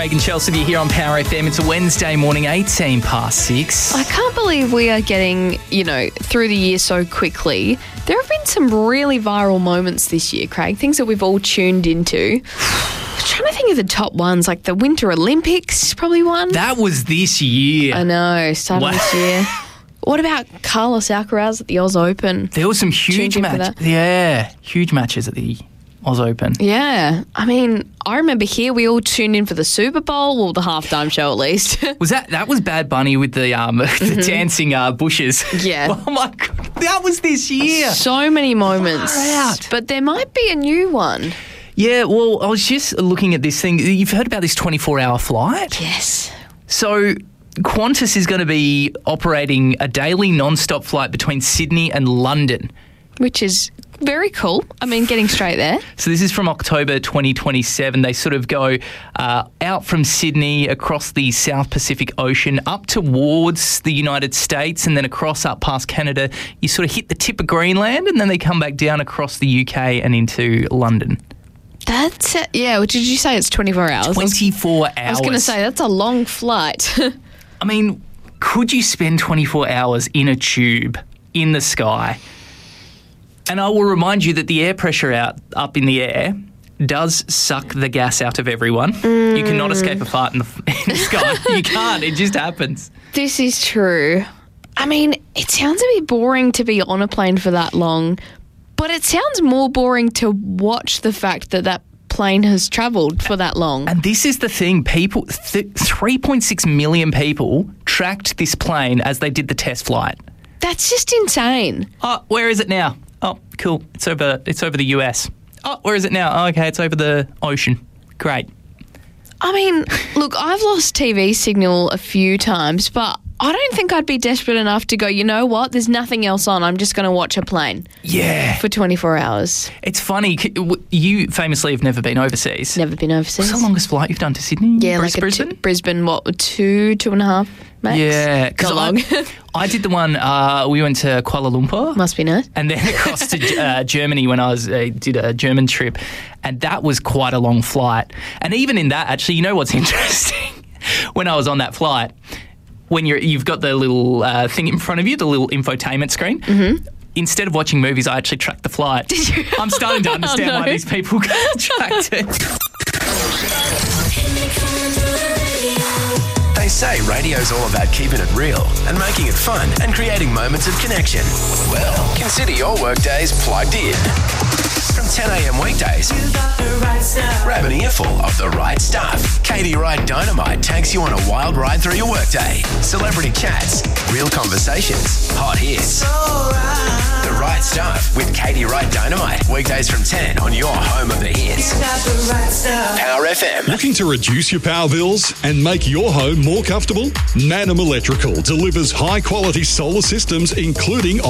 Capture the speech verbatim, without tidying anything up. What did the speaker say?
Craig and Chelsea here on Power F M. It's a Wednesday morning, eighteen past six. I can't believe we are getting, you know, through the year so quickly. There have been some really viral moments this year, Craig, things that we've all tuned into. I'm trying to think of the top ones, like the Winter Olympics, probably one. That was this year. I know, started Wow. this year. What about Carlos Alcaraz at the Oz Open? There were some huge Tuned in for matches. that. Yeah, huge matches at the Oz Open. Yeah. I mean, I remember here we all tuned in for the Super Bowl, or the halftime show at least. Was that that was Bad Bunny with the um the dancing uh, bushes? Yeah. Oh my god, that was this year. So many moments. Far out. But there might be a new one. Yeah, well, I was just looking at this thing. You've heard about this twenty-four hour flight? Yes. So Qantas is going to be operating a daily non-stop flight between Sydney and London. Which is very cool. I mean, getting straight there. So this is from October twenty twenty-seven. They sort of go uh, out from Sydney across the South Pacific Ocean up towards the United States and then across up past Canada. You sort of hit the tip of Greenland and then they come back down across the U K and into London. That's it. Yeah, what did you say? It's twenty-four hours. twenty-four hours. I was going to say, that's a long flight. I mean, could you spend twenty-four hours in a tube in the sky? And I will remind you that the air pressure out up in the air does suck the gas out of everyone. Mm. You cannot escape a fart in the, in the sky. You can't. It just happens. This is true. I mean, it sounds a bit boring to be on a plane for that long, but it sounds more boring to watch the fact that that plane has travelled for that long. And this is the thing. People, th- three point six million people tracked this plane as they did the test flight. That's just insane. Oh, where is it now? Oh, cool. It's over It's over the U S. Oh, where is it now? Oh, okay, it's over the ocean. Great. I mean, look, I've lost T V signal a few times, but I don't think I'd be desperate enough to go, you know what, there's nothing else on, I'm just going to watch a plane. Yeah. For twenty-four hours. It's funny. You famously have never been overseas. Never been overseas. What's the longest flight you've done to Sydney? Yeah, Bris- like a Brisbane? T- Brisbane, what, two, two and a half max? Yeah. 'cause Not long. I, I did the one, uh, we went to Kuala Lumpur. Must be nice. And then across to uh, Germany when I was uh, did a German trip. And that was quite a long flight. And even in that, actually, you know what's interesting? When I was on that flight, when you're, you've got the little uh, thing in front of you, the little infotainment screen, mm-hmm. Instead of watching movies, I actually tracked the flight. Did you? I'm starting to understand Oh, no. why these people tracked it. They say radio's all about keeping it real and making it fun and creating moments of connection. Well, consider your workdays plugged in. From ten a.m. weekdays, grab an earful of the right stuff. Katie Wright Dynamite takes you on a wild ride through your workday. Celebrity chats, real conversations, hot hits. The Right Stuff with Katie Wright Dynamite. Weekdays from ten on your home of the hits. Power F M. Looking to reduce your power bills and make your home more comfortable? Manum Electrical delivers high-quality solar systems, including